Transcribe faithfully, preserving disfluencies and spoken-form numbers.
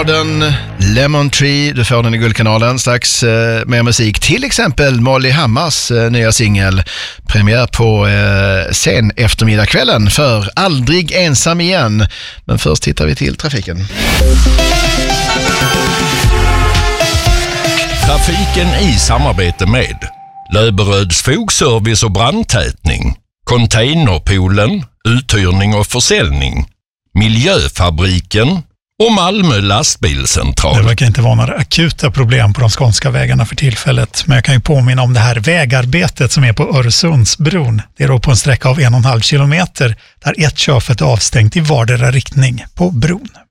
Den Lemon Tree, du får den i Guldkanalen. Strax eh, mer musik, till exempel Molly Hammars eh, nya singel. Premiär på eh, sen eftermiddagskvällen för Aldrig ensam igen. Men först tittar vi till trafiken. Trafiken i samarbete med Löberöds fogservice och brandtätning, Containerpoolen, uthyrning och försäljning, Miljöfabriken och Malmö lastbilscentral. Det verkar inte vara några akuta problem på de skånska vägarna för tillfället. Men jag kan ju påminna om det här vägarbetet som är på Öresundsbron. Det är då på en sträcka av en och en halv kilometer där ett körfält är avstängt i vardera riktning på bron.